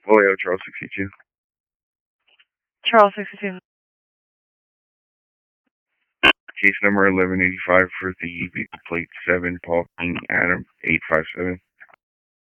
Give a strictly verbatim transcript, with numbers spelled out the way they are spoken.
Vallejo, Charles sixty-two. Charles sixty-two. Case number eleven eighty-five for the vehicle plate seven, Paul King, Adam eight five seven.